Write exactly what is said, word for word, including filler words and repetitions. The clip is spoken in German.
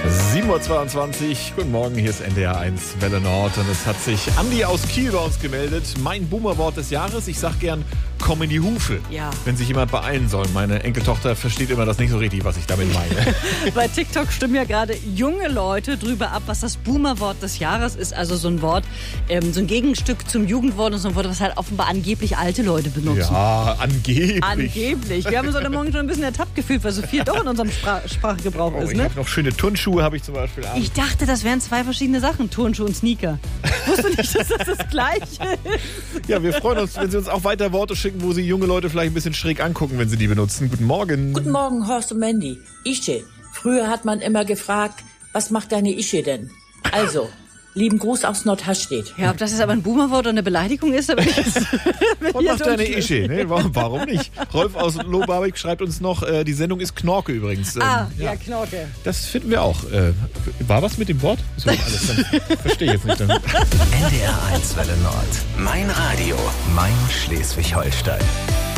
sieben Uhr zweiundzwanzig, guten Morgen, hier ist N D R eins Welle Nord und es hat sich Andi aus Kiel bei uns gemeldet. Mein Boomerwort des Jahres, ich sag gern, komm in die Hufe, ja. Wenn sich jemand beeilen soll. Meine Enkeltochter versteht immer das nicht so richtig, was ich damit meine. Bei TikTok stimmen ja gerade junge Leute drüber ab, was das Boomerwort des Jahres ist. Also so ein Wort, ähm, so ein Gegenstück zum Jugendwort und so ein Wort, was halt offenbar angeblich alte Leute benutzen. Ja, angeblich. Angeblich. Wir haben uns heute Morgen schon ein bisschen ertappt gefühlt, weil so viel doch in unserem Sprach- Sprachgebrauch Oh, ist. ich Ne? habe noch schöne Turnschuhe, habe ich zum Beispiel an. Ich dachte, das wären zwei verschiedene Sachen, Turnschuhe und Sneaker. Wusste nicht, dass das das Gleiche ist. Ja, wir freuen uns, wenn Sie uns auch weiter Worte schicken, wo Sie junge Leute vielleicht ein bisschen schräg angucken, wenn Sie die benutzen. Guten Morgen. Guten Morgen, Horst und Mandy. Ische. Früher hat man immer gefragt, was macht deine Ische denn? Also, lieben Gruß aus Nordhallstedt. Ja, ob das jetzt aber ein Boomerwort oder eine Beleidigung ist, aber ich jetzt Was macht deine Ische? Ne? Warum, warum nicht? Rolf aus Lohbarbig schreibt uns noch, äh, die Sendung ist Knorke übrigens. Ähm, Ah, ja, Knorke. Das finden wir auch. Äh, war was mit dem Wort? So, alles dann verstehe ich jetzt nicht. Dann. N D R eins Welle Nord. Mein Radio. Mein Schleswig-Holstein.